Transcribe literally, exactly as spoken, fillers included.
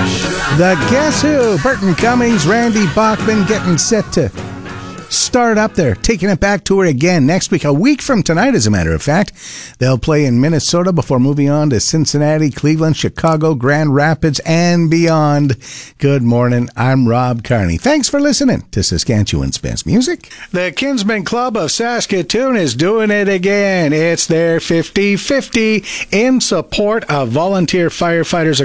The Guess Who, Burton Cummings, Randy Bachman getting set to start up there, taking it back tour again next week, a week from tonight, as a matter of fact. They'll play in Minnesota before moving on to Cincinnati, Cleveland, Chicago, Grand Rapids, and beyond. Good morning. I'm Rob Carney. Thanks for listening to Saskatchewan's best music. The Kinsmen Club of Saskatoon is doing it again. It's their fifty fifty in support of volunteer firefighters